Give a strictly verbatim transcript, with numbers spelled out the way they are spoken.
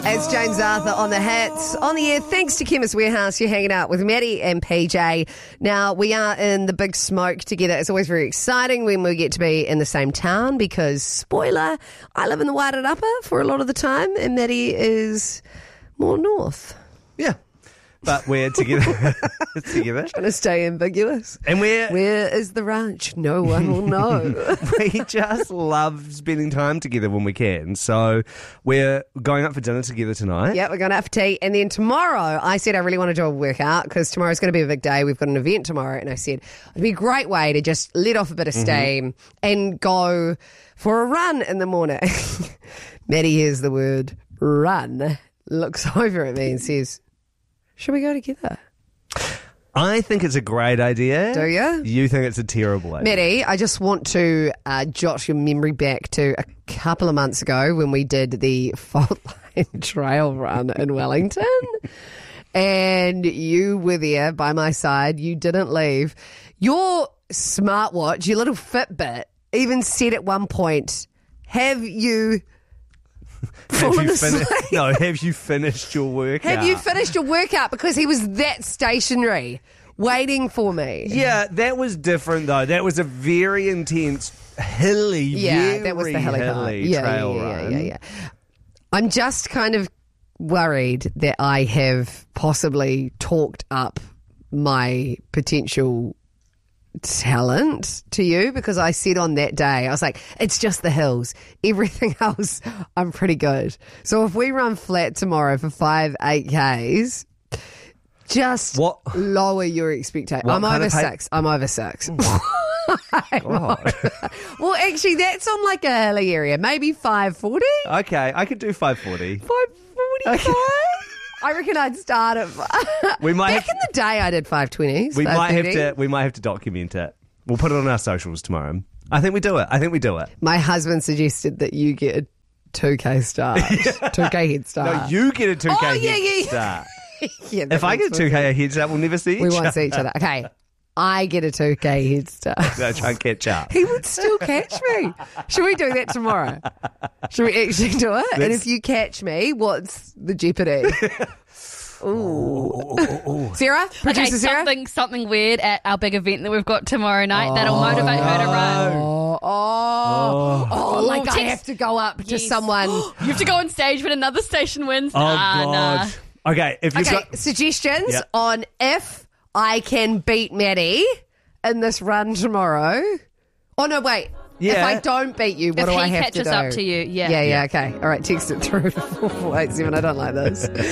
It's James Arthur on the hats. On the air, thanks to Chemist Warehouse, you're hanging out with Maddie and P J. Now, we are in the big smoke together. It's always very exciting when we get to be in the same town because, spoiler, I live in the Wairarapa for a lot of the time and Maddie is more north. Yeah. But we're together. together. Trying to stay ambiguous. And we're... Where is the ranch? No one will know. We just love spending time together when we can. So we're going out for dinner together tonight. Yeah, we're going out for tea. And then tomorrow, I said I really want to do a workout because tomorrow's going to be a big day. We've got an event tomorrow. And I said it'd be a great way to just let off a bit of steam mm-hmm. and go for a run in the morning. Maddie hears the word run, looks over at me and says... Should we go together? I think it's a great idea. Do you? You think it's a terrible idea. Maddie, I just want to uh, jot your memory back to a couple of months ago when we did the Fault Line Trail Run in Wellington. And you were there by my side. You didn't leave. Your smartwatch, your little Fitbit, even said at one point, have you... Have you fin- no, have you finished your workout? Have you finished your workout? Because he was that stationary, waiting for me. Yeah, that was different though. That was a very intense, hilly, yeah, very that was the hilly, hilly yeah, trail yeah, yeah, run. Yeah, yeah, yeah. I'm just kind of worried that I have possibly talked up my potential talent to you because I said on that day, I was like, it's just the hills. Everything else, I'm pretty good. So if we run flat tomorrow for five, eight Ks, just what? lower your expectation. I'm over six. I'm over six. God. Well, actually, that's on like a hilly area. Maybe five forty? Okay, I could do five forty. five forty-five? Okay. I reckon I'd start at. We might Back have, in the day, I did five twenties. We might have to. We might have to document it. We'll put it on our socials tomorrow. I think we do it. I think we do it. My husband suggested that you get a two K start, two K head start. No, you get a two K oh, head yeah, yeah. start. yeah, if I get a two K head start, we'll never see each we other. We won't see each other. Okay. I get a two K head start. No, try and catch up. He would still catch me. Should we do that tomorrow? Should we actually do it? Let's... And if you catch me, what's the jeopardy? Ooh. Ooh, ooh, ooh. Sarah? Producer okay, Sarah? something, something weird at our big event that we've got tomorrow night oh, that'll motivate no. her to run. Oh, oh, oh, oh like text. I have to go up yes. to someone. You have to go on stage when another station wins. Oh, nah, God. Nah. Okay, if you've okay, got... suggestions yep. on if I can beat Maddie in this run tomorrow. Oh, no, wait. Yeah. If I don't beat you, what if do I have to do? If he catches up to you, yeah. Yeah, yeah, okay. All right, text it through four four eight seven. I don't like this.